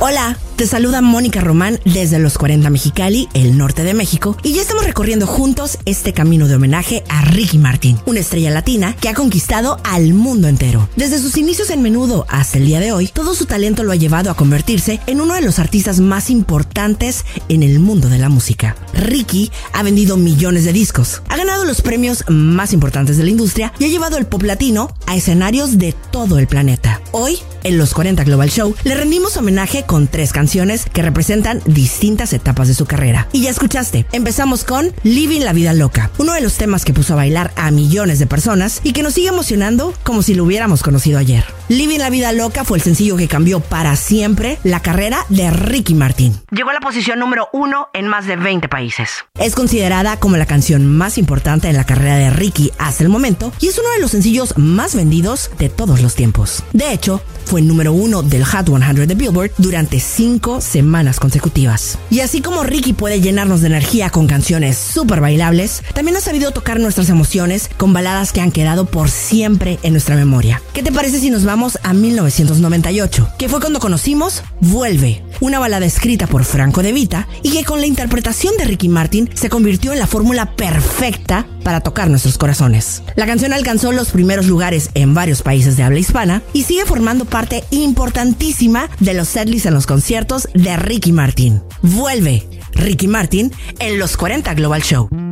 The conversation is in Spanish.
Hola, te saluda Mónica Román desde Los 40 Mexicali, el norte de México, y ya estamos recorriendo juntos este camino de homenaje a Ricky Martin, una estrella latina que ha conquistado al mundo entero. Desde sus inicios en Menudo hasta el día de hoy, todo su talento lo ha llevado a convertirse en uno de los artistas más importantes en el mundo de la música. Ricky ha vendido millones de discos, ha ganado los premios más importantes de la industria y ha llevado el pop latino a escenarios de todo el planeta. Hoy, en Los 40 Global Show, le rendimos homenaje con 3 canciones que representan distintas etapas de su carrera. Y ya escuchaste, empezamos con Living la Vida Loca, uno de los temas que puso a bailar a millones de personas y que nos sigue emocionando como si lo hubiéramos conocido ayer. Living la Vida Loca fue el sencillo que cambió para siempre la carrera de Ricky Martin. Llegó a la posición número 1 en más de 20 países. Es considerada como la canción más importante en la carrera de Ricky hasta el momento y es uno de los sencillos más vendidos de todos los tiempos. De hecho, fue el número 1 del Hot 100 de Billboard durante 5 semanas consecutivas. Y así como Ricky puede llenarnos de energía con canciones súper bailables, también ha sabido tocar nuestras emociones con baladas que han quedado por siempre en nuestra memoria. ¿Qué te parece si nos vamos a 1998? Que fue cuando conocimos Vuelve, una balada escrita por Franco De Vita y que con la interpretación de Ricky Martin se convirtió en la fórmula perfecta para tocar nuestros corazones. La canción alcanzó los primeros lugares en varios países de habla hispana y sigue formando parte importantísima de los setlists en los conciertos de Ricky Martin. Vuelve, Ricky Martin en Los 40 Global Show.